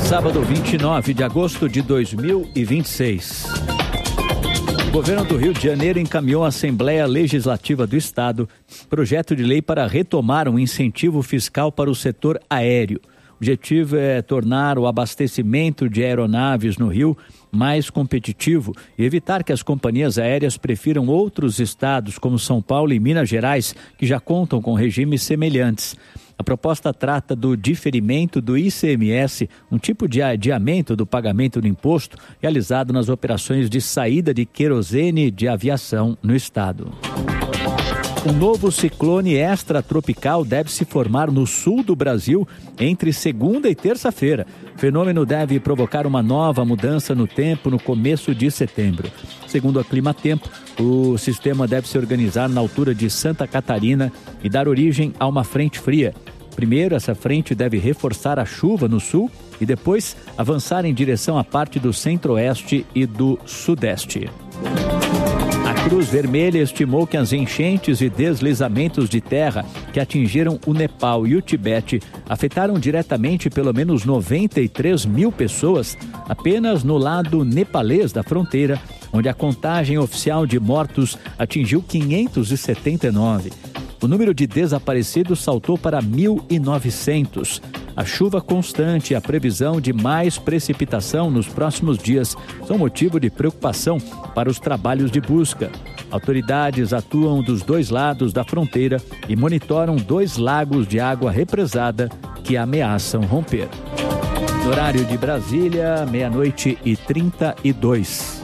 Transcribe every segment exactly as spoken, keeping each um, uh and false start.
Sábado, vinte e nove de agosto de dois mil e vinte e seis. O governo do Rio de Janeiro encaminhou à Assembleia Legislativa do Estado projeto de lei para retomar um incentivo fiscal para o setor aéreo. O objetivo é tornar o abastecimento de aeronaves no Rio mais competitivo e evitar que as companhias aéreas prefiram outros estados como São Paulo e Minas Gerais, que já contam com regimes semelhantes. A proposta trata do diferimento do I C M S, um tipo de adiamento do pagamento do imposto realizado nas operações de saída de querosene de aviação no estado. Um novo ciclone extratropical deve se formar no sul do Brasil entre segunda e terça-feira. O fenômeno deve provocar uma nova mudança no tempo no começo de setembro. Segundo a Climatempo, o sistema deve se organizar na altura de Santa Catarina e dar origem a uma frente fria. Primeiro, essa frente deve reforçar a chuva no sul e depois avançar em direção à parte do centro-oeste e do sudeste. A Cruz Vermelha estimou que as enchentes e deslizamentos de terra que atingiram o Nepal e o Tibete afetaram diretamente pelo menos noventa e três mil pessoas apenas no lado nepalês da fronteira, onde a contagem oficial de mortos atingiu quinhentos e setenta e nove. O número de desaparecidos saltou para mil e novecentos. A chuva constante e a previsão de mais precipitação nos próximos dias são motivo de preocupação para os trabalhos de busca. Autoridades atuam dos dois lados da fronteira e monitoram dois lagos de água represada que ameaçam romper. No horário de Brasília, meia-noite e trinta e dois.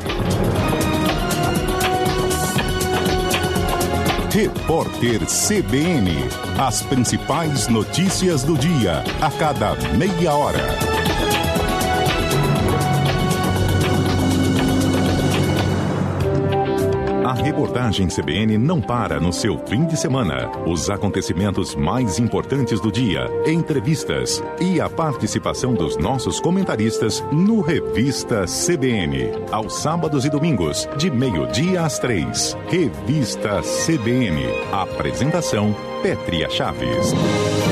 Repórter C B N. As principais notícias do dia, a cada meia hora. A reportagem C B N não para no seu fim de semana. Os acontecimentos mais importantes do dia, entrevistas e a participação dos nossos comentaristas no Revista C B N. Aos sábados e domingos, de meio-dia às três. Revista C B N. Apresentação, Pétria Chaves.